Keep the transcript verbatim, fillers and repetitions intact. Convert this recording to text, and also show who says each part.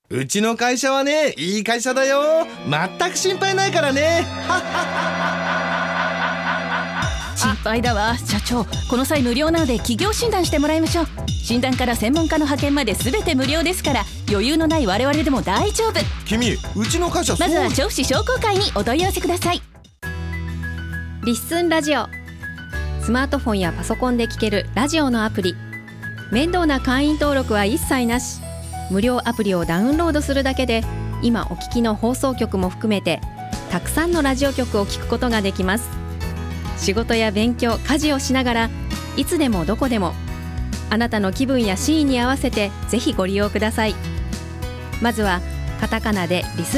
Speaker 1: うちの会社はね、いい会社だよ。全く心配ないからね。
Speaker 2: 心配だわ。社長、この際無料なので企業診断してもらいましょう。診断から専門家の派遣まで全て無料ですから、余裕のない我々でも大丈夫。
Speaker 1: 君、うちの会社そう。
Speaker 2: まずは調布市商工会にお問い合わせください。
Speaker 3: リッスンラジオ。スマートフォンやパソコンで聞けるラジオのアプリ。面倒な会員登録は一切なし。無料アプリをダウンロードするだけで、今お聞きの放送局も含めてたくさんのラジオ局を聞くことができます。仕事や勉強、家事をしながらいつでもどこでも、あなたの気分やシーンに合わせてぜひご利用ください。まずはカタカナでリス